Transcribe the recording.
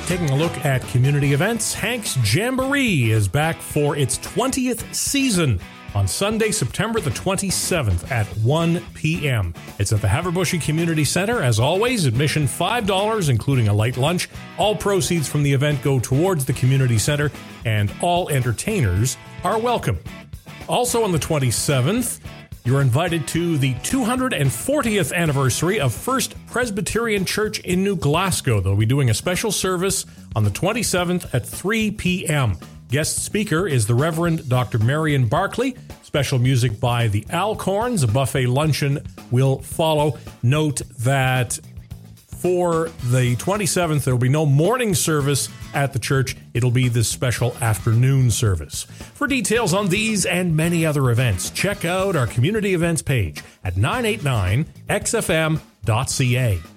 Taking a look at community events, Hank's Jamboree is back for its 20th season on Sunday, September the 27th at 1 p.m. It's at the Haverbush Community Center. As always, admission $5, including a light lunch. All proceeds from the event go towards the community center, and all entertainers are welcome. Also on the 27th, you're invited to the 240th anniversary of First Presbyterian Church in New Glasgow. They'll be doing a special service on the 27th at 3 p.m. Guest speaker is the Reverend Dr. Marion Barclay. Special music by the Alcorns. A buffet luncheon will follow. Note that for the 27th, there will be no morning service at the church. It'll be this special afternoon service. For details on these and many other events, check out our community events page at 989xfm.ca.